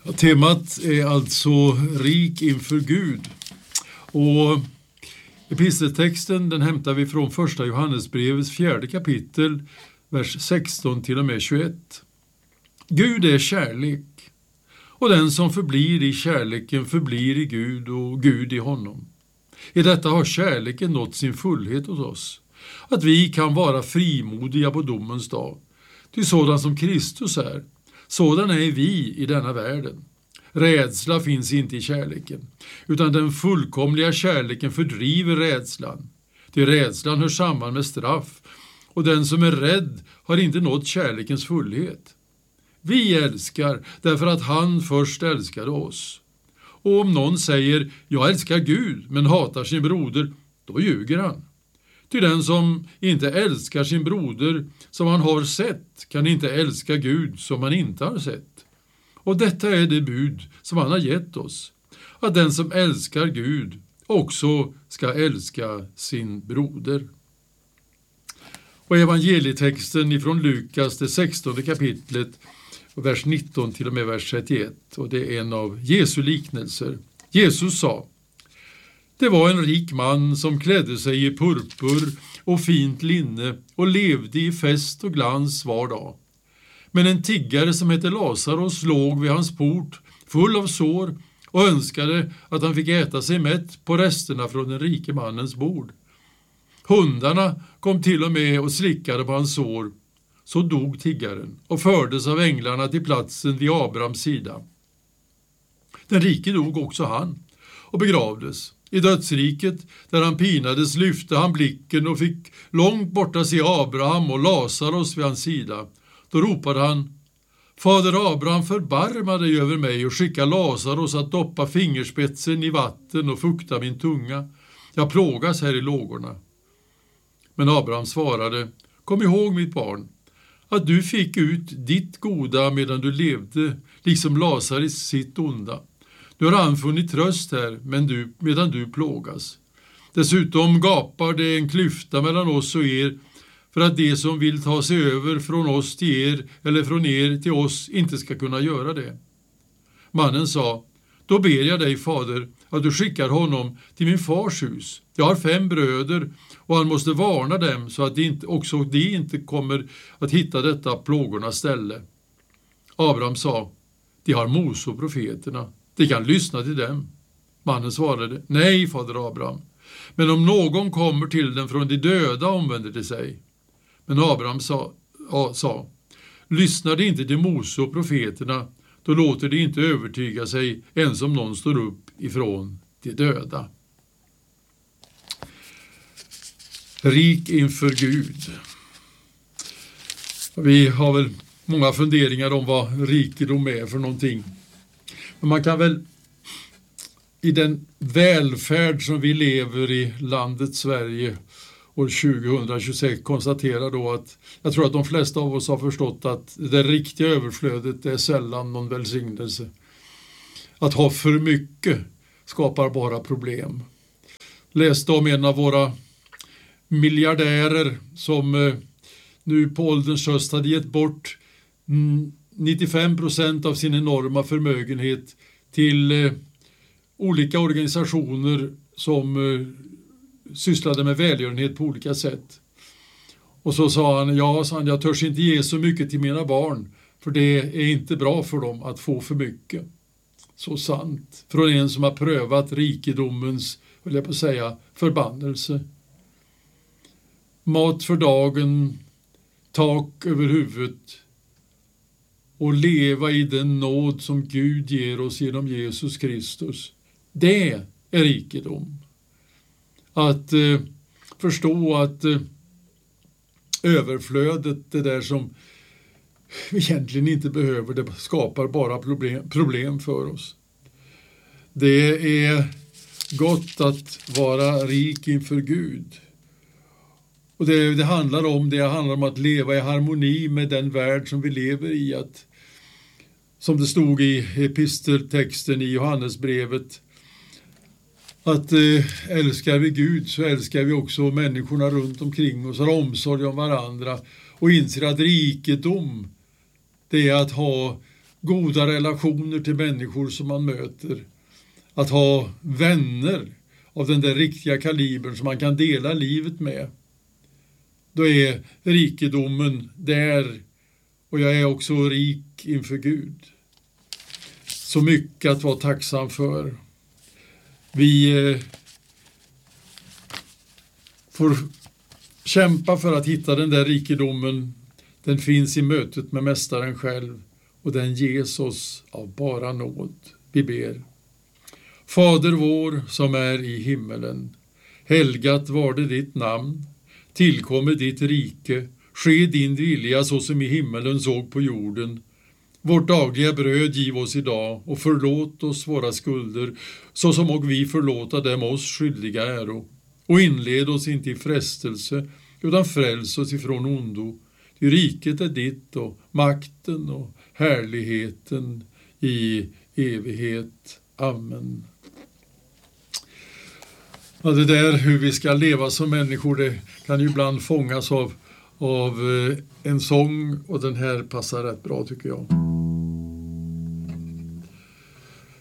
Temat är alltså rik inför Gud. Och episteltexten den hämtar vi från första Johannesbrevets 4 kapitel, vers 16 till och med 21. Gud är kärlek, och den som förblir i kärleken förblir i Gud och Gud i honom. I detta har kärleken nått sin fullhet hos oss, att vi kan vara frimodiga på domens dag. Ty sådan som Kristus är, sådan är vi i denna världen. Rädsla finns inte i kärleken, utan den fullkomliga kärleken fördriver rädslan. Ty rädslan hör samman med straff, och den som är rädd har inte nått kärlekens fullhet. Vi älskar därför att han först älskade oss. Och om någon säger, jag älskar Gud, men hatar sin broder, då ljuger han. Ty den som inte älskar sin broder som han har sett kan inte älska Gud som han inte har sett. Och detta är det bud som han har gett oss, att den som älskar Gud också ska älska sin broder. Och evangelietexten ifrån Lukas, det 16 kapitlet, vers 19 till och med vers 31, och det är en av Jesu liknelser. Jesus sa, det var en rik man som klädde sig i purpur och fint linne och levde i fest och glans var dag. Men en tiggare som hette Lazarus låg vid hans port, full av sår, och önskade att han fick äta sig mätt på resterna från den rike mannens bord. Hundarna kom till och med och slickade på hans sår. Så dog tiggaren och fördes av änglarna till platsen vid Abrahams sida. Den rike dog också han och begravdes. I dödsriket, där han pinades, lyfte han blicken och fick långt borta se Abraham och Lazarus vid hans sida. Då ropade han, Fader Abraham, förbarma dig över mig och skicka Lazarus att doppa fingerspetsen i vatten och fukta min tunga. Jag plågas här i lågorna. Men Abraham svarade, kom ihåg mitt barn, att du fick ut ditt goda medan du levde, liksom Lazarus sitt onda. Nu har han funnit tröst här, medan du plågas. Dessutom gapar det en klyfta mellan oss och er, för att de som vill ta sig över från oss till er eller från er till oss inte ska kunna göra det. Mannen sa, då ber jag dig, fader, att du skickar honom till min fars hus. Jag har 5 bröder och han måste varna dem så att de inte kommer att hitta detta plågornas ställe. Abraham sa, de har Mose och profeterna. De kan lyssna till dem. Mannen svarade, nej, fader Abraham. Men om någon kommer till dem från de döda omvänder de sig. Men Abraham sa, lyssnar de inte till Mose och profeterna, då låter de inte övertyga sig ens om någon står upp ifrån de döda. Rik inför Gud. Vi har väl många funderingar om vad rikedom är för någonting. Men man kan väl i den välfärd som vi lever i landet Sverige år 2026 konstatera då att jag tror att de flesta av oss har förstått att det riktiga överflödet är sällan någon välsignelse. Att ha för mycket skapar bara problem. Läste om en av våra miljardärer som nu på ålderns höst hade gett bort 95% av sin enorma förmögenhet till olika organisationer som sysslade med välgörenhet på olika sätt. Och så sa han, jag törs inte ge så mycket till mina barn, för det är inte bra för dem att få för mycket. Så sant. Från en som har prövat rikedomens, vill jag på säga, förbannelse. Mat för dagen, tak över huvudet och leva i den nåd som Gud ger oss genom Jesus Kristus. Det är rikedom. Att förstå att överflödet, det där som vi egentligen inte behöver, det skapar bara problem för oss. Det är gott att vara rik inför Gud. Och det handlar om att leva i harmoni med den värld som vi lever i. Att, som det stod i episteltexten i Johannesbrevet, att älskar vi Gud så älskar vi också människorna runt omkring oss, har omsorg om varandra och inser att rikedom, det är att ha goda relationer till människor som man möter. Att ha vänner av den där riktiga kalibern som man kan dela livet med. Då är rikedomen där, och jag är också rik inför Gud. Så mycket att vara tacksam för. Vi får kämpa för att hitta den där rikedomen. Den finns i mötet med Mästaren själv, och den ges oss av bara nåd. Vi ber. Fader vår som är i himmelen, helgat varde ditt namn, tillkommer ditt rike, ske din vilja så som i himmelen såg på jorden. Vårt dagliga bröd giv oss idag, och förlåt oss våra skulder, så som och vi förlåta dem oss skyldiga äro. Och inled oss inte i frestelse, utan fräls oss ifrån ondo. Ty riket är ditt, och makten och härligheten i evighet. Amen. Ja, det där hur vi ska leva som människor, det kan ju ibland fångas av en sång, och den här passar rätt bra tycker jag.